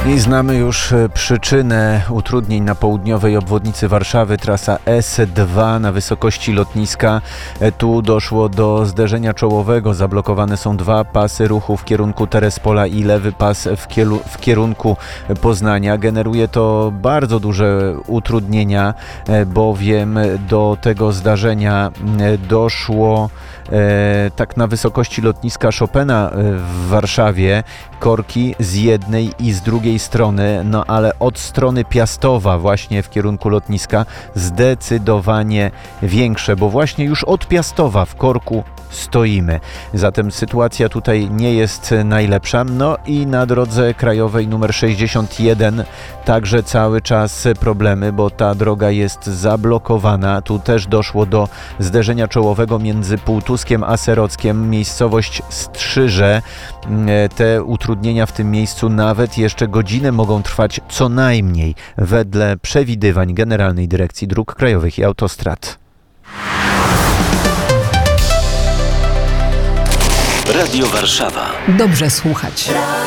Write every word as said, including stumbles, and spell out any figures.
I znamy już przyczynę utrudnień na południowej obwodnicy Warszawy, trasa S dwa na wysokości lotniska. Tu doszło do zderzenia czołowego. Zablokowane są dwa pasy ruchu w kierunku Terespola i lewy pas w, kielu, w kierunku Poznania. Generuje to bardzo duże utrudnienia, bowiem do tego zdarzenia doszło e, tak na wysokości lotniska Chopina w Warszawie. Korki z jednej i z drugiej strony, no ale od strony Piastowa właśnie w kierunku lotniska zdecydowanie większe, bo właśnie już od Piastowa w korku stoimy. Zatem sytuacja tutaj nie jest najlepsza. No i na drodze krajowej numer sześćdziesiąt jeden także cały czas problemy, bo ta droga jest zablokowana. Tu też doszło do zderzenia czołowego między Półtuskiem a Serockiem, miejscowość Strzyże. Te utrudnienia w tym miejscu nawet jeszcze godzinę mogą trwać co najmniej, wedle przewidywań Generalnej Dyrekcji Dróg Krajowych i Autostrad. Radio Warszawa. Dobrze słuchać.